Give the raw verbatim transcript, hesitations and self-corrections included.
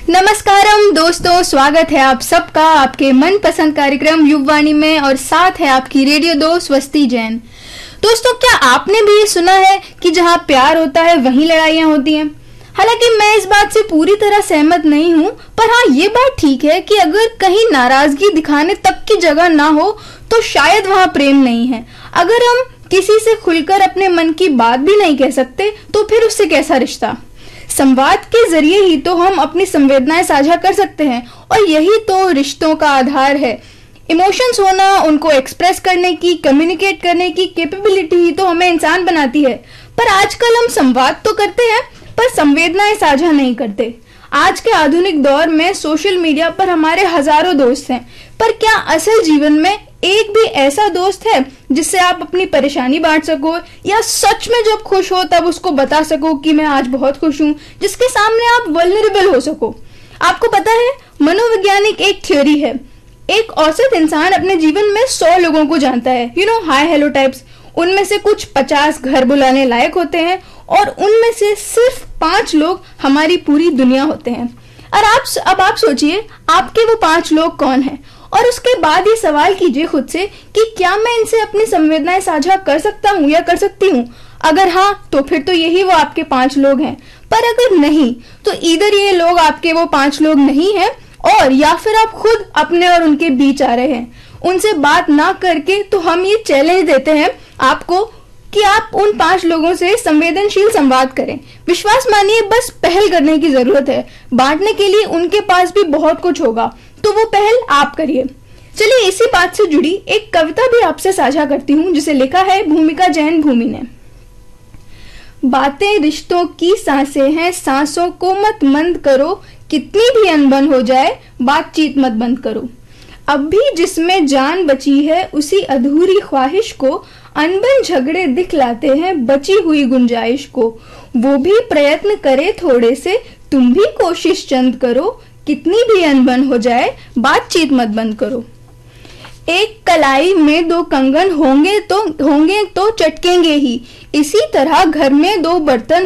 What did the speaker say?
नमस्कारम दोस्तों, स्वागत है आप सबका आपके मनपसंद कार्यक्रम युववाणी में और साथ है आपकी रेडियो दोस्त स्वस्ति जैन। दोस्तों, क्या आपने भी ये सुना है कि जहाँ प्यार होता है वहीं लड़ाइयाँ होती हैं? हालांकि मैं इस बात से पूरी तरह सहमत नहीं हूँ, पर हाँ ये बात ठीक है कि अगर कहीं नाराजगी दिखाने तक की जगह ना हो तो शायद वहाँ प्रेम नहीं है। अगर हम किसी से खुलकर अपने मन की बात भी नहीं कह सकते तो फिर उससे कैसा रिश्ता? संवाद के जरिए ही तो हम अपनी संवेदनाएं साझा कर सकते हैं और यही तो रिश्तों का आधार है। इमोशंस होना, उनको एक्सप्रेस करने की, कम्युनिकेट करने की कैपेबिलिटी ही तो हमें इंसान बनाती है। पर आजकल हम संवाद तो करते हैं पर संवेदनाएं साझा नहीं करते। आज के आधुनिक दौर में सोशल मीडिया पर हमारे हजारों दोस्त हैं, पर क्या असल जीवन में एक भी ऐसा दोस्त है जिससे आप अपनी परेशानी बांट सको या सच में जब खुश हो तब उसको बता सको कि मैं आज बहुत खुश हूँ, जिसके सामने आप वल्नरेबल हो सको? आपको पता है, मनोवैज्ञानिक एक थ्योरी है, एक औसत इंसान अपने जीवन में सौ लोगों को जानता है, you know hi hello types. उनमें से कुछ पचास घर बुलाने लायक होते हैं और उनमें से सिर्फ पांच लोग हमारी पूरी दुनिया होते हैं। और आप अब आप सोचिए, आपके वो पांच लोग कौन हैं? और उसके बाद ये सवाल कीजिए खुद से कि क्या मैं इनसे अपनी संवेदनाएं साझा कर सकता हूँ या कर सकती हूँ? अगर हाँ, तो फिर तो यही वो आपके पांच लोग हैं। पर अगर नहीं, तो इधर ये लोग आपके वो पांच लोग नहीं हैं और या फिर आप खुद अपने और उनके बीच आ रहे हैं। उनसे बात ना करके तो हम ये चैलेंज देते हैं आपको कि आप उन पांच लोगों से संवेदनशील संवाद करें। विश्वास मानिए, बस पहल करने की जरूरत है। बांटने के लिए उनके पास भी बहुत कुछ होगा, तो वो पहल आप करिए। चलिए इसी बात से जुड़ी एक कविता भी आपसे साझा करती हूँ, जिसे लिखा है भूमिका जैन भूमि ने। बातें रिश्तों की सांसें हैं, सांसों को मत मंद करो, कितनी भी अनबन हो जाए बातचीत मत बंद करो। अब भी जिसमें जान बची है उसी अधूरी ख्वाहिश को अनबन झगड़े दिखलाते हैं बची हुई गुंजाइश को। वो भी प्रयत्न करे थोड़े से, तुम भी कोशिश चंद करो, कितनी भी अनबन हो जाए बातचीत मत बंद करो। एक कलाई में दो कंगन होंगे तो होंगे तो चटकेंगे ही, इसी तरह घर में दो बर्तन